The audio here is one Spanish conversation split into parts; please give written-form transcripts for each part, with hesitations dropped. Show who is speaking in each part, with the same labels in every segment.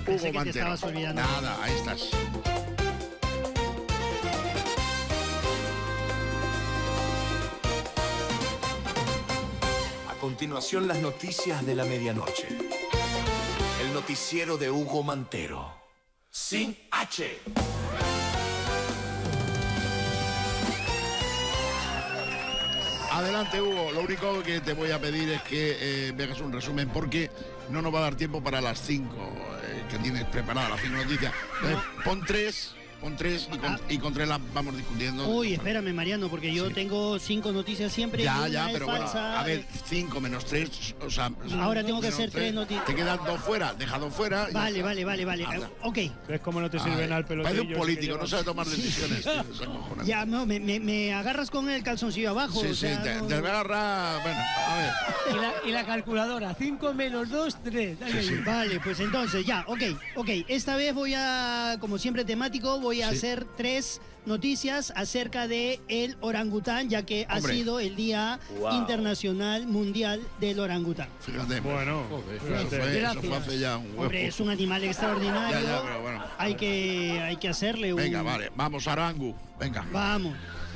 Speaker 1: pensé que te
Speaker 2: Mantero.
Speaker 1: estabas olvidando.
Speaker 2: Nada, ahí estás.
Speaker 3: A continuación, las noticias de la medianoche. El noticiero de Hugo Mantero. Sin H.
Speaker 2: Adelante, Hugo. Lo único que te voy a pedir es que me hagas un resumen porque no nos va a dar tiempo para las 5 que tienes preparadas, las 5 noticias. Pon tres y con tres las vamos discutiendo.
Speaker 1: Uy, espérame, Mariano, porque yo tengo 5 noticias siempre.
Speaker 2: Ya,
Speaker 1: es
Speaker 2: pero bueno,
Speaker 1: falsa.
Speaker 2: a ver, 5 menos 3, o sea...
Speaker 1: Ahora tengo que
Speaker 2: menos
Speaker 1: hacer 3 noticias.
Speaker 2: Te quedan 2 fuera, deja 2 fuera.
Speaker 1: Vale. Ok.
Speaker 4: ¿Ves cómo no te sirven al pelotillo?
Speaker 2: Parece un político, no sabe tomar decisiones. Tío, es acojonante.
Speaker 1: Ya, no, me agarras con el calzoncillo abajo.
Speaker 2: Sí,
Speaker 1: o sea,
Speaker 2: te
Speaker 1: no-
Speaker 2: voy a agarrar... Bueno, a ver.
Speaker 5: Y la calculadora, 5 menos 2, 3.
Speaker 1: Vale, pues entonces ya, ok. Esta vez voy a, como siempre temático, voy a
Speaker 2: Sí.
Speaker 1: hacer 3 noticias acerca de el orangután, ya que
Speaker 2: Hombre.
Speaker 1: ha sido el Día Internacional Mundial del Orangután.
Speaker 2: Fíjate.
Speaker 4: Bueno,
Speaker 2: Eso fue hace ya un huevo.
Speaker 1: Hombre, es un animal extraordinario.
Speaker 2: Ya, pero bueno.
Speaker 1: Hay que hacerle un...
Speaker 2: Venga, vale, vamos, Arangu. Venga.
Speaker 1: Vamos.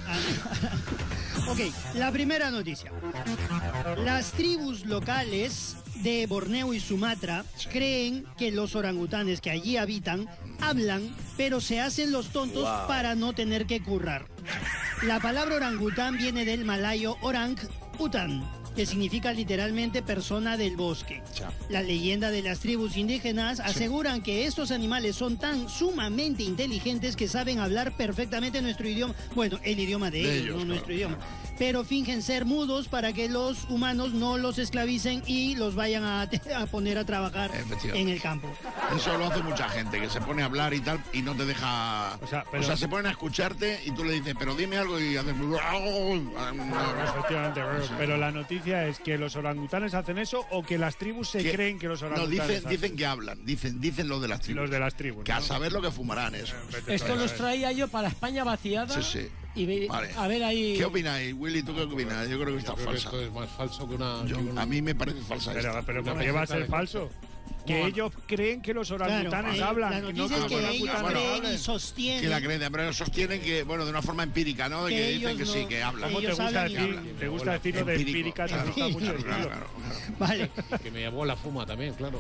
Speaker 1: Ok, la primera noticia. Las tribus locales de Borneo y Sumatra creen que los orangutanes que allí habitan hablan, pero se hacen los tontos para no tener que currar. La palabra orangután viene del malayo orang utan, que significa literalmente persona del bosque. La leyenda de las tribus indígenas aseguran que estos animales son tan sumamente inteligentes que saben hablar perfectamente nuestro idioma. Bueno, el idioma de ellos, no
Speaker 2: claro,
Speaker 1: nuestro idioma. Pero fingen ser mudos para que los humanos no los esclavicen y los vayan a poner a trabajar
Speaker 2: Efectivamente.
Speaker 1: en el campo.
Speaker 2: Eso lo hace mucha gente, que se pone a hablar y tal y no te deja...
Speaker 4: O sea,
Speaker 2: se ponen a escucharte y tú le dices, pero dime algo y haces...
Speaker 4: Efectivamente, pero la noticia es que los orangutanes hacen eso o que las tribus se creen que los
Speaker 2: No,
Speaker 4: orangutanes
Speaker 2: dicen que hablan, dicen lo de las tribus.
Speaker 4: Los de las tribus,
Speaker 2: Que a
Speaker 4: ¿no?
Speaker 2: saber lo que fumarán eso.
Speaker 5: Esto los traía yo para España vaciada.
Speaker 2: Sí.
Speaker 5: Y
Speaker 2: Vale.
Speaker 5: a ver ahí.
Speaker 2: ¿Qué opináis, Willy? ¿Tú qué opinas? Yo creo que está falsa.
Speaker 6: Esto es más falso que una...
Speaker 2: A mí me parece falsa esta.
Speaker 4: Pero
Speaker 6: Una
Speaker 4: ¿qué va a
Speaker 6: receta
Speaker 4: ser
Speaker 6: de
Speaker 4: falso? Que ellos creen que los orangutanes
Speaker 1: Claro,
Speaker 4: hablan.
Speaker 1: la
Speaker 4: y no
Speaker 1: noticia es
Speaker 4: los
Speaker 1: que ellos
Speaker 4: orangutanes
Speaker 1: creen
Speaker 4: hablan.
Speaker 1: y sostienen
Speaker 2: Que la creen, pero sostienen que, bueno, de una forma empírica, ¿no? De que dicen
Speaker 1: ellos
Speaker 2: que sí,
Speaker 1: no-
Speaker 2: que hablan.
Speaker 4: ¿Cómo te
Speaker 1: ellos
Speaker 4: gusta
Speaker 1: hablan y
Speaker 4: decir?
Speaker 1: hablan.
Speaker 4: ¿Te gusta decirlo de
Speaker 2: Empírico,
Speaker 4: empírica? ¿Te
Speaker 2: claro,
Speaker 4: gusta mucho
Speaker 2: claro,
Speaker 4: decirlo?
Speaker 2: claro.
Speaker 1: Vale.
Speaker 6: Que mi abuela fuma también, claro.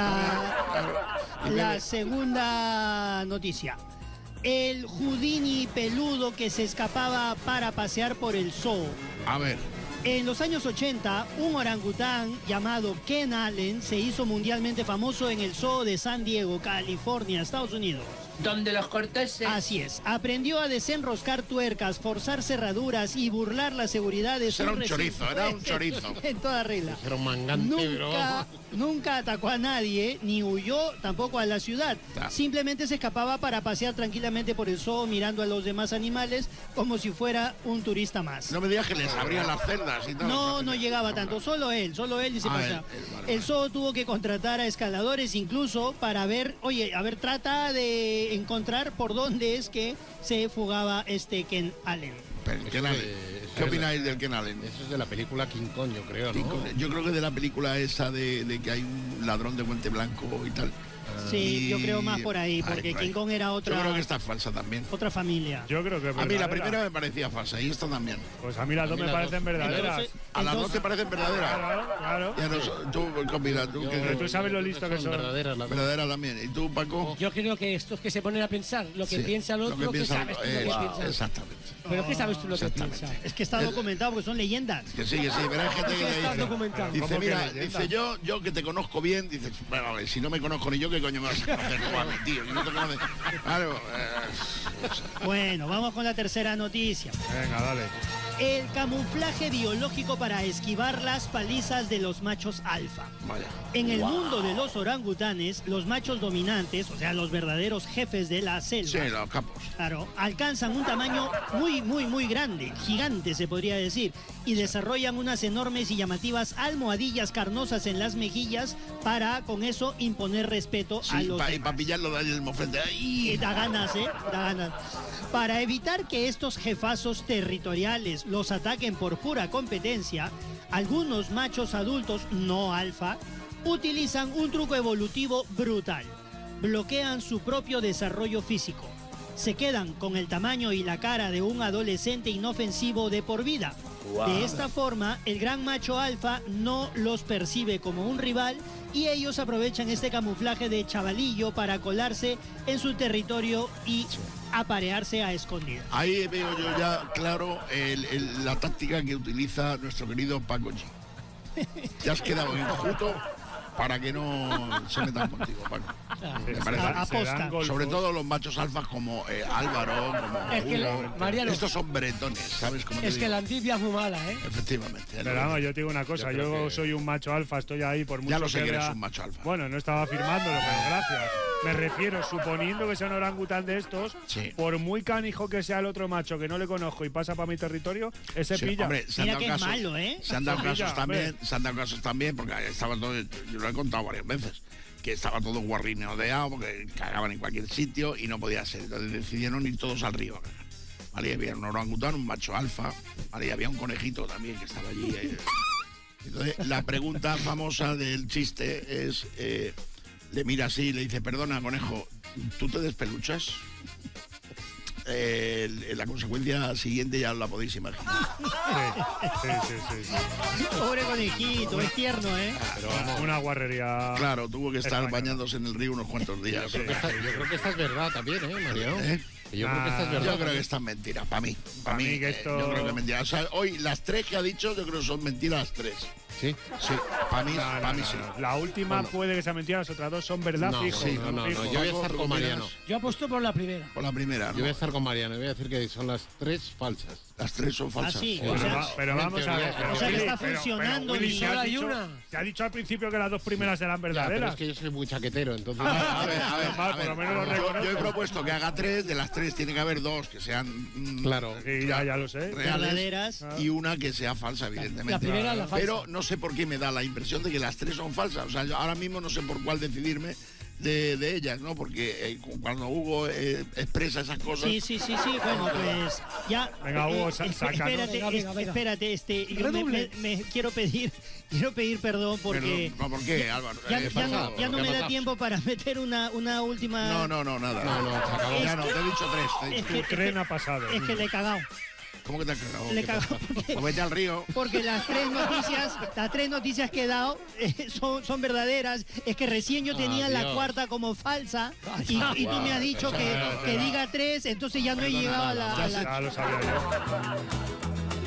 Speaker 1: La segunda noticia. El Houdini peludo que se escapaba para pasear por el zoo.
Speaker 2: A ver,
Speaker 1: En los años 80, un orangután llamado Ken Allen se hizo mundialmente famoso en el zoo de San Diego, California, Estados Unidos.
Speaker 7: Donde los corteses.
Speaker 1: Así es, aprendió a desenroscar tuercas, forzar cerraduras y burlar la seguridad de
Speaker 2: Era
Speaker 1: sus
Speaker 2: un chorizo, era un
Speaker 1: residentes.
Speaker 2: chorizo.
Speaker 1: En toda regla.
Speaker 6: Era un mangante, pero vamos.
Speaker 1: Nunca atacó a nadie, ni huyó tampoco a la ciudad.
Speaker 2: Ta.
Speaker 1: Simplemente se escapaba para pasear tranquilamente por el zoo mirando a los demás animales como si fuera un turista más.
Speaker 2: no me digas que les abrían las celdas y tal.
Speaker 1: No llegaba tanto, solo él y se
Speaker 2: Ah,
Speaker 1: pasaba.
Speaker 2: él, vale,
Speaker 1: El zoo tuvo que contratar a escaladores incluso para ver, trata de encontrar por dónde es que se fugaba este Ken Allen.
Speaker 2: Pero, Ken Allen. ¿Qué opináis del Ken Allen?
Speaker 6: Eso es de la película King Kong, yo creo, ¿no?
Speaker 2: Yo creo que de la película esa de que hay un ladrón de guante blanco y tal.
Speaker 1: Sí,
Speaker 2: Y-
Speaker 1: yo creo más por ahí,
Speaker 2: Ay,
Speaker 1: porque
Speaker 2: por ahí.
Speaker 1: King Kong era
Speaker 2: Yo creo que
Speaker 1: otra
Speaker 2: está falsa también.
Speaker 1: familia.
Speaker 4: Yo creo que es
Speaker 2: A mí la
Speaker 4: verdadera.
Speaker 2: primera me parecía falsa y esta también.
Speaker 4: Pues a mí las dos me parecen verdaderas.
Speaker 2: ¿A las dos te parecen verdaderas?
Speaker 4: Claro.
Speaker 2: Ya no, ¿tú qué opinas? ¿Tú qué
Speaker 4: Pero
Speaker 2: crees?
Speaker 4: tú sabes lo listo que son.
Speaker 6: verdaderas las dos.
Speaker 2: Verdadera también. ¿Y tú, Paco?
Speaker 5: Yo creo que estos que se ponen a pensar, lo que
Speaker 2: Sí,
Speaker 5: piensa el
Speaker 2: lo
Speaker 5: otro,
Speaker 2: que
Speaker 5: ¿qué
Speaker 2: piensa
Speaker 5: sabes tú lo que
Speaker 2: eso,
Speaker 5: piensa?
Speaker 2: exactamente.
Speaker 5: ¿Pero qué sabes tú lo que
Speaker 2: Exactamente.
Speaker 5: piensa?
Speaker 1: Es que está documentado porque son leyendas.
Speaker 2: Que sí, pero hay gente
Speaker 5: Sí,
Speaker 2: que
Speaker 5: está
Speaker 2: dice,
Speaker 5: documentado.
Speaker 2: dice,
Speaker 4: ¿Cómo que
Speaker 2: mira,
Speaker 4: leyenda?
Speaker 2: dice yo que te conozco bien, dices, bueno, a ver, si no me conozco ni yo, ¿qué coño me vas a conocer tú a mí, tío? Si no te conoces. Claro,
Speaker 1: Bueno, vamos con la tercera noticia.
Speaker 4: Venga, dale.
Speaker 1: El camuflaje biológico para esquivar las palizas de los machos alfa.
Speaker 2: vaya.
Speaker 1: En el mundo de los orangutanes, los machos dominantes, o sea, los verdaderos jefes de la selva,
Speaker 2: Sí, los capos.
Speaker 1: claro, alcanzan un tamaño muy grande, gigante se podría decir, y desarrollan unas enormes y llamativas almohadillas carnosas en las mejillas para, con eso, imponer respeto a
Speaker 2: Sí,
Speaker 1: los
Speaker 2: y
Speaker 1: demás.
Speaker 2: para pillarlo de ahí el mofrente.
Speaker 1: Y
Speaker 2: ¡Ay!
Speaker 1: da ganas, da ganas. Para evitar que estos jefazos territoriales los ataquen por pura competencia, algunos machos adultos no alfa utilizan un truco evolutivo brutal. bloquean su propio desarrollo físico. Se quedan con el tamaño y la cara de un adolescente inofensivo de por vida. De esta forma, el gran macho alfa no los percibe como un rival y ellos aprovechan este camuflaje de chavalillo para colarse en su territorio y aparearse a escondidas.
Speaker 2: Ahí veo yo ya claro la táctica que utiliza nuestro querido Paco G. Te has quedado enjuto para que no se metan contigo, Paco. Me parece.
Speaker 1: Aposta.
Speaker 2: Sobre todo los machos alfas como Álvaro, como
Speaker 5: Es que,
Speaker 2: Hugo.
Speaker 5: Mariano,
Speaker 2: Estos son bretones, ¿sabes cómo te
Speaker 5: es que
Speaker 2: digo?
Speaker 5: la antipia es muy mala, ¿eh?
Speaker 2: Efectivamente.
Speaker 4: Pero vamos, yo te digo una cosa,
Speaker 6: Yo creo
Speaker 4: yo
Speaker 6: que-
Speaker 4: soy un macho alfa, estoy ahí por mucho
Speaker 2: Ya lo sé que
Speaker 4: vea-
Speaker 2: eres un macho alfa.
Speaker 4: Bueno, no estaba afirmándolo, pero gracias. Me refiero, suponiendo que sea un orangután de estos,
Speaker 2: Sí.
Speaker 4: por muy canijo que sea el otro macho que no le conozco y pasa para mi territorio, ese
Speaker 2: Sí,
Speaker 4: pilla.
Speaker 2: hombre, se han
Speaker 1: Mira
Speaker 2: dado
Speaker 1: que es
Speaker 2: casos,
Speaker 1: malo, ¿eh?
Speaker 2: Se han dado
Speaker 4: Sí,
Speaker 2: casos
Speaker 4: ya,
Speaker 2: también,
Speaker 4: hombre.
Speaker 2: se han dado casos también, porque estaba todo, yo lo he contado varias veces, que estaba todo guarrineodeado, porque cagaban en cualquier sitio y no podía ser. Entonces decidieron ir todos al río a cagar. ¿Vale? Y había un orangután, un macho alfa, ¿vale? Y había un conejito también que estaba allí. Entonces, la pregunta famosa del chiste es, le mira así y le dice, perdona, conejo, ¿tú te despeluchas? La consecuencia siguiente ya la podéis imaginar.
Speaker 4: Sí.
Speaker 1: Pobre conejito, es tierno, ¿eh?
Speaker 6: Pero vamos,
Speaker 4: Una guarrería.
Speaker 2: Claro, tuvo que estar
Speaker 4: Española.
Speaker 2: bañándose en el río unos cuantos días.
Speaker 6: yo creo que esta es verdad también, Mariano?
Speaker 2: ¿Eh?
Speaker 6: Yo creo que esta es verdad.
Speaker 2: Yo creo que esta es mentira, para mí. Para
Speaker 4: mí
Speaker 2: mí,
Speaker 4: que esto-
Speaker 2: yo creo que es mentira. O sea, hoy las tres que ha dicho, yo creo que son mentiras las tres.
Speaker 6: Sí.
Speaker 2: Sí, para mí,
Speaker 4: No, no,
Speaker 2: para mí
Speaker 4: no,
Speaker 2: sí.
Speaker 4: no. La última
Speaker 2: Bueno.
Speaker 4: puede que sea mentira, las otras dos son verdad,
Speaker 6: No,
Speaker 4: fijo.
Speaker 6: sí, no,
Speaker 4: fijo.
Speaker 6: yo voy a estar
Speaker 2: ¿tú
Speaker 6: con
Speaker 2: qué
Speaker 6: Mariano.
Speaker 2: opinas?
Speaker 5: Yo apuesto por la primera.
Speaker 2: Por la primera,
Speaker 6: Yo voy a
Speaker 2: ¿no?
Speaker 6: estar con Mariano y voy a decir que son las tres falsas.
Speaker 2: Las tres son falsas.
Speaker 1: Ah, sí,
Speaker 6: Sí,
Speaker 1: o
Speaker 4: Pero,
Speaker 1: sea,
Speaker 4: pero vamos a ver.
Speaker 1: o sea que
Speaker 4: Willy,
Speaker 1: está funcionando
Speaker 4: Willy,
Speaker 1: y
Speaker 4: se ha
Speaker 5: solo hay
Speaker 4: dicho-
Speaker 5: una.
Speaker 4: se ha dicho al principio que las dos primeras eran
Speaker 6: Ya, pero
Speaker 4: verdaderas.
Speaker 6: es que yo soy muy chaquetero, entonces.
Speaker 2: A ver,
Speaker 4: Normal, por lo menos lo
Speaker 2: yo he
Speaker 4: reconozco.
Speaker 2: propuesto que haga tres, de las tres tiene que haber dos que sean
Speaker 6: Claro.
Speaker 4: Sí, ya lo sé.
Speaker 2: reales
Speaker 1: verdaderas.
Speaker 2: y una que sea falsa, evidentemente.
Speaker 5: La primera es la falsa.
Speaker 2: Pero no sé por qué me da la impresión de que las tres son falsas. O sea, yo ahora mismo no sé por cuál decidirme de ellas, ¿no? Porque cuando Hugo expresa esas cosas...
Speaker 1: Sí. Bueno, pues ya.
Speaker 4: Venga, Hugo, sácanos.
Speaker 1: Espérate,
Speaker 5: Venga.
Speaker 1: espérate, yo
Speaker 5: Redoble.
Speaker 1: me quiero pedir perdón porque
Speaker 2: Pero, ¿por qué, Álvaro?
Speaker 1: ya,
Speaker 2: ¿Qué
Speaker 1: ya
Speaker 2: pasa?
Speaker 1: no, ya no
Speaker 6: ¿Qué
Speaker 1: me
Speaker 6: ha
Speaker 1: da
Speaker 6: pasado?
Speaker 1: tiempo para meter una última.
Speaker 2: No, nada.
Speaker 6: No, se acabó.
Speaker 2: Ya no, te he dicho tres. te he
Speaker 1: Es
Speaker 2: dicho.
Speaker 1: que,
Speaker 4: Tu tren ha pasado.
Speaker 1: es que le he cagado.
Speaker 2: ¿Cómo que te has cagado?
Speaker 1: Le he cagado
Speaker 2: Pues vete al río.
Speaker 1: porque las tres noticias que he dado son verdaderas. Es que recién yo tenía la
Speaker 6: Dios.
Speaker 1: cuarta como falsa y tú me has dicho que diga tres, entonces ya no he llegado a la.
Speaker 4: Ya lo sabía yo.